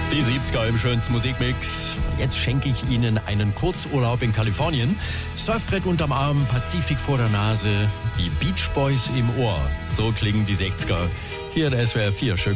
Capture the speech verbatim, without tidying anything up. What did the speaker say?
Die siebziger im schönsten Musikmix. Jetzt schenke ich Ihnen einen Kurzurlaub in Kalifornien. Surfbrett unterm Arm, Pazifik vor der Nase, die Beach Boys im Ohr. So klingen die sechziger. Hier in S W R vier. Schön